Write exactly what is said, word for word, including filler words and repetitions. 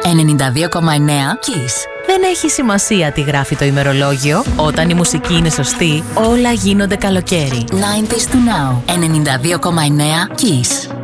ενενήντα δύο κόμμα εννέα Kiss. Δεν έχει σημασία τι γράφει το ημερολόγιο. Όταν η μουσική είναι σωστή, όλα γίνονται καλοκαίρι. ενενήντα to now. ενενήντα δύο κόμμα εννέα Kiss.